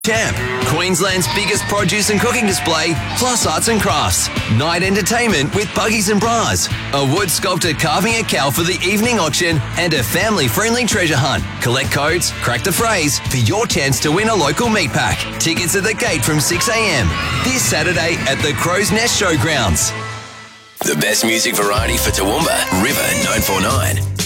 Camp, Queensland's biggest produce and cooking display, plus arts and crafts. Night entertainment with buggies and bras. A wood sculptor carving a cow for the evening auction and a family-friendly treasure hunt. Collect codes, crack the phrase for your chance to win a local meat pack. Tickets at the gate from 6 a.m. this Saturday at the Crow's Nest Showgrounds. The best music variety for Toowoomba, River 949.